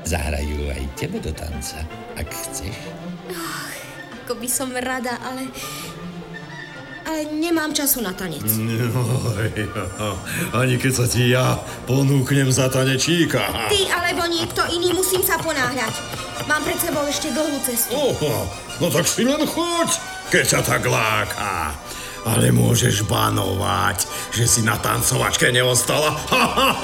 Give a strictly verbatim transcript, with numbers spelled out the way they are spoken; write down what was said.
zahrajú aj tebe do tanca, ak chceš. Ach, ako by som rada, ale... Ale nemám času na tanec. No, ani keď sa ti ja ponúknem za tanečíka. Ty alebo niekto iný, musím sa ponáhľať. Mám pred sebou ešte dlhú cestu. Oho, no tak si len choď, keď ťa tak láka. Ale môžeš banovať, že si na tancovačke neostala. Ha, ha,